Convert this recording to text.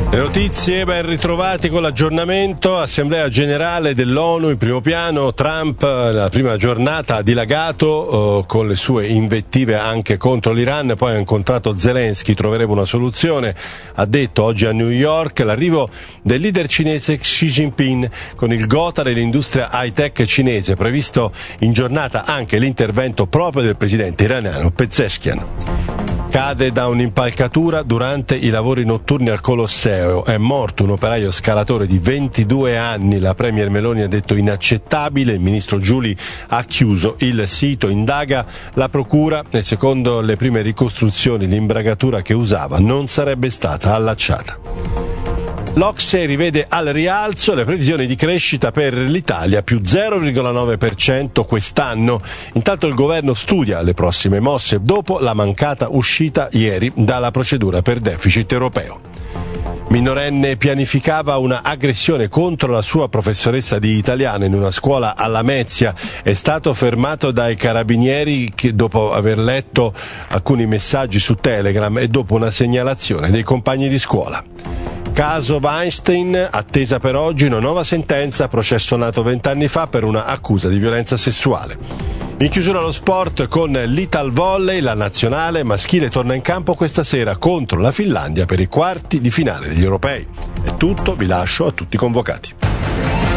Le notizie, ben ritrovati con l'aggiornamento. Assemblea generale dell'ONU, in primo piano. Trump, la prima giornata ha dilagato con le sue invettive anche contro l'Iran, poi ha incontrato Zelensky, troveremo una soluzione, ha detto oggi a New York. L'arrivo del leader cinese Xi Jinping con il Gotha dell'industria high-tech cinese, previsto in giornata anche l'intervento proprio del presidente iraniano Pezeshkian. Cade da un'impalcatura durante i lavori notturni al Colosseo. È morto un operaio scalatore di 22 anni. La premier Meloni ha detto inaccettabile. Il ministro Giuli ha chiuso il sito. Indaga la procura e secondo le prime ricostruzioni l'imbragatura che usava non sarebbe stata allacciata. L'Ocse rivede al rialzo le previsioni di crescita per l'Italia, più 0,9% quest'anno. Intanto il governo studia le prossime mosse dopo la mancata uscita ieri dalla procedura per deficit europeo. Minorenne pianificava una aggressione contro la sua professoressa di italiano in una scuola a Lamezia. È stato fermato dai carabinieri dopo aver letto alcuni messaggi su Telegram e dopo una segnalazione dei compagni di scuola. Caso Weinstein, attesa per oggi una nuova sentenza, processo nato 20 anni fa per una accusa di violenza sessuale. In chiusura lo sport con l'Italvolley, la nazionale maschile torna in campo questa sera contro la Finlandia per i quarti di finale degli europei. È tutto, vi lascio a tutti i convocati.